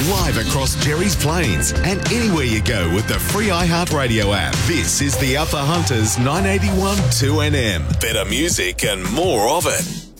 live across Jerry's Plains and anywhere you go with the free iHeartRadio app. This is the Upper Hunters 981 2NM. Better music and more of it.